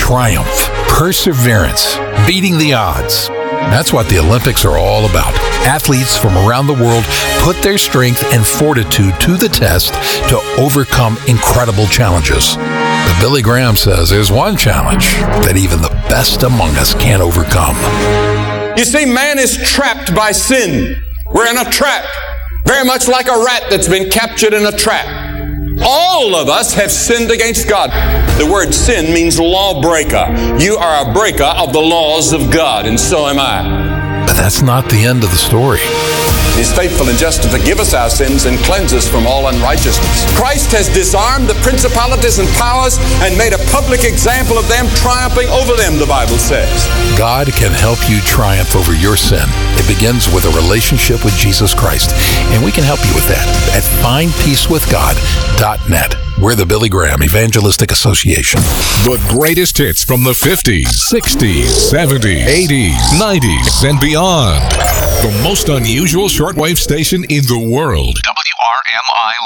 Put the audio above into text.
triumph, perseverance, beating the odds. That's what the Olympics are all about. Athletes from around the world put their strength and fortitude to the test to overcome incredible challenges. But Billy Graham says there's one challenge that even the best among us can't overcome. You see, man is trapped by sin. We're in a trap, very much like a rat that's been captured in a trap. All of us have sinned against God. The word sin means lawbreaker. You are a breaker of the laws of God, and so am I. But that's not the end of the story. He's faithful and just to forgive us our sins and cleanse us from all unrighteousness. Christ has disarmed the principalities and powers and made a public example of them, triumphing over them, the Bible says. God can help you triumph over your sin. It begins with a relationship with Jesus Christ, and we can help you with that at findpeacewithgod.net. We're the Billy Graham Evangelistic Association. The greatest hits from the 50s, 60s, 70s, 80s, 90s, and beyond. The most unusual shortwave station in the world. WRMI